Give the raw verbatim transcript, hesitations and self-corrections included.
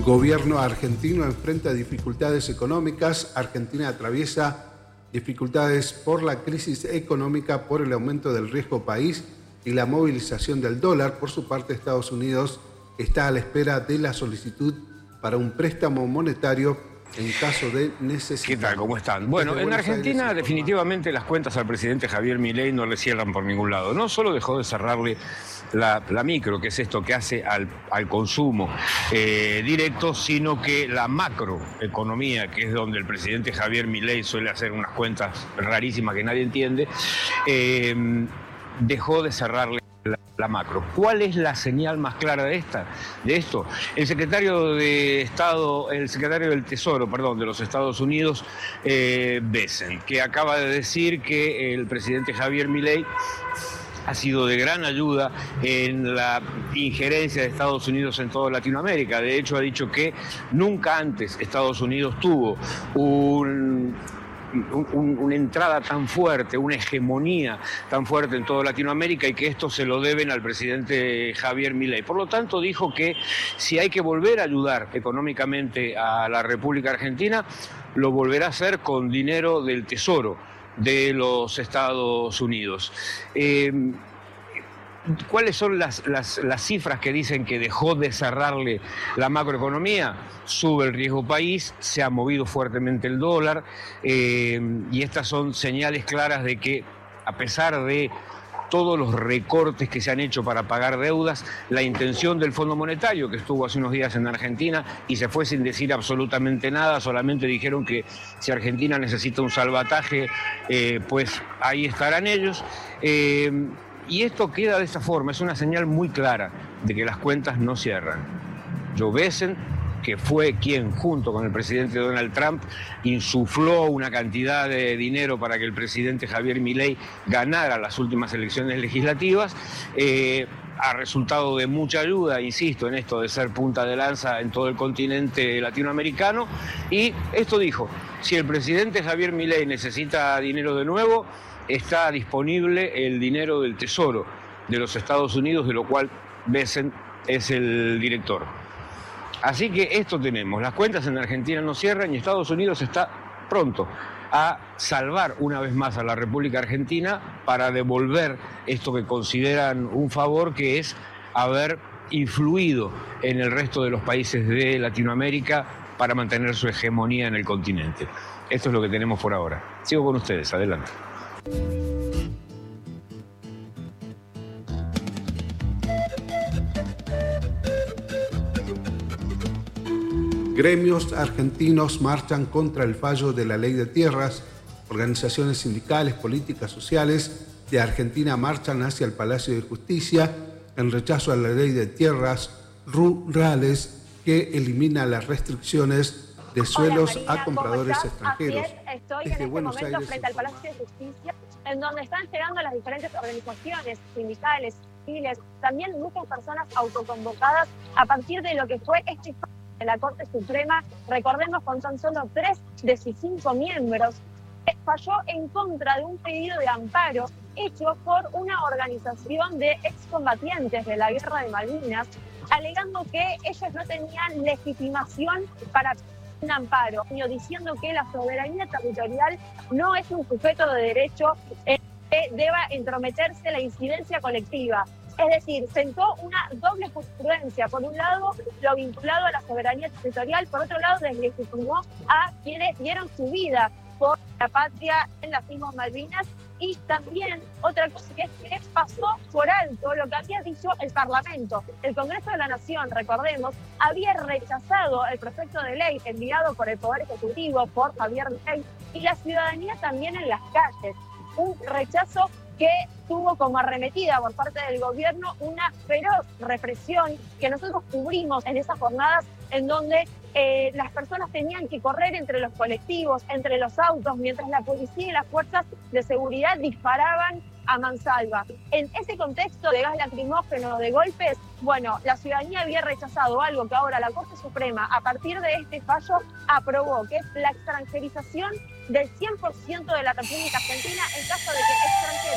Gobierno argentino enfrenta dificultades económicas. Argentina atraviesa dificultades por la crisis económica, por el aumento del riesgo país y la movilización del dólar. Por su parte, Estados Unidos está a la espera de la solicitud para un préstamo monetario en caso de necesidad. ¿Qué tal? ¿Cómo están? Bueno, Desde en Buenos Argentina Aires, definitivamente las cuentas al presidente Javier Milei no le cierran por ningún lado. No solo dejó de cerrarle la, la micro, que es esto que hace al, al consumo eh, directo, sino que la macroeconomía, que es donde el presidente Javier Milei suele hacer unas cuentas rarísimas que nadie entiende, eh, dejó de cerrarle La, la macro. ¿Cuál es la señal más clara de esta, de esto? El secretario de Estado, el secretario del Tesoro, perdón, de los Estados Unidos, eh, Bessent, que acaba de decir que el presidente Javier Milei ha sido de gran ayuda en la injerencia de Estados Unidos en toda Latinoamérica. De hecho, ha dicho que nunca antes Estados Unidos tuvo un Un, un, una entrada tan fuerte, una hegemonía tan fuerte en toda Latinoamérica, y que esto se lo deben al presidente Javier Milei. Por lo tanto, dijo que si hay que volver a ayudar económicamente a la República Argentina, lo volverá a hacer con dinero del Tesoro de los Estados Unidos. Eh, ¿Cuáles son las, las, las cifras que dicen que dejó de cerrarle la macroeconomía? Sube el riesgo país, se ha movido fuertemente el dólar, eh, y estas son señales claras de que, a pesar de todos los recortes que se han hecho para pagar deudas, la intención del Fondo Monetario, que estuvo hace unos días en Argentina y se fue sin decir absolutamente nada, solamente dijeron que si Argentina necesita un salvataje, eh, pues ahí estarán ellos. Eh, Y esto queda de esta forma, es una señal muy clara de que las cuentas no cierran. Joe Bessent, que fue quien, junto con el presidente Donald Trump, insufló una cantidad de dinero para que el presidente Javier Milei ganara las últimas elecciones legislativas, eh, ha resultado de mucha ayuda, insisto, en esto de ser punta de lanza en todo el continente latinoamericano. Y esto dijo: si el presidente Javier Milei necesita dinero de nuevo, está disponible el dinero del Tesoro de los Estados Unidos, de lo cual Bessent es el director. Así que esto tenemos, las cuentas en Argentina no cierran y Estados Unidos está pronto a salvar una vez más a la República Argentina para devolver esto que consideran un favor, que es haber influido en el resto de los países de Latinoamérica para mantener su hegemonía en el continente. Esto es lo que tenemos por ahora. Sigo con ustedes, adelante. Gremios argentinos marchan contra el fallo de la ley de tierras. Organizaciones sindicales, políticas, sociales de Argentina marchan hacia el Palacio de Justicia en rechazo a la ley de tierras rurales que elimina las restricciones de suelos Hola, Marina, a compradores ¿cómo estás? extranjeros. Así es, estoy Desde en este Buenos momento Aires, frente al Palacio de Justicia, en donde están llegando las diferentes organizaciones sindicales, civiles, también muchas personas autoconvocadas a partir de lo que fue este fallo de la Corte Suprema. Recordemos, con tan solo tres de sus cinco miembros, falló en contra de un pedido de amparo hecho por una organización de excombatientes de la Guerra de Malvinas, alegando que ellos no tenían legitimación para un amparo, diciendo que la soberanía territorial no es un sujeto de derecho en que deba entrometerse la incidencia colectiva. Es decir, sentó una doble jurisprudencia. Por un lado, lo vinculado a la soberanía territorial; por otro lado, deslegitimó a quienes dieron su vida por la patria en las mismas Malvinas. Y también otra cosa que es que pasó por alto lo que había dicho el Parlamento. El Congreso de la Nación, recordemos, había rechazado el proyecto de ley enviado por el Poder Ejecutivo, por Javier Milei, y la ciudadanía también en las calles. Un rechazo que tuvo como arremetida por parte del gobierno una feroz represión que nosotros cubrimos en esas jornadas, en donde eh, las personas tenían que correr entre los colectivos, entre los autos, mientras la policía y las fuerzas de seguridad disparaban a mansalva. En ese contexto de gas lacrimógeno, de golpes, bueno, la ciudadanía había rechazado algo que ahora la Corte Suprema, a partir de este fallo, aprobó, que es la extranjerización del cien por ciento de la República Argentina en caso de que extranjeros